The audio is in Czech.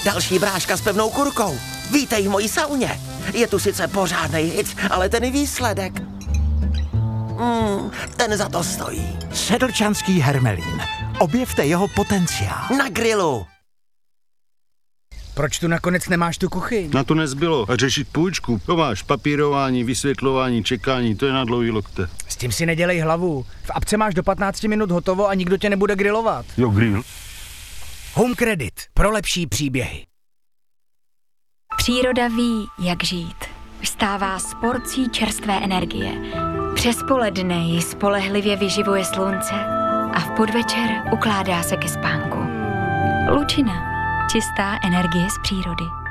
další bráška s pevnou kurkou. Vítej v mojí sauně. Je tu sice pořádnej hic, ale ten výsledek... ten za to stojí. Sedlčanský hermelín. Objevte jeho potenciál. Na grilu. Proč tu nakonec nemáš tu kuchyň? Na to nezbylo. A řešit půjčku. To máš papírování, vysvětlování, čekání, to je na dlouhý lokte. S tím si nedělej hlavu. V apce máš do 15 minut hotovo a nikdo tě nebude grilovat. Jo, grill. Home Credit. Pro lepší příběhy. Příroda ví, jak žít. Vstává s porcí čerstvé energie. Přes poledne ji spolehlivě vyživuje slunce a v podvečer ukládá se ke spánku. Lučina. Čistá energie z přírody.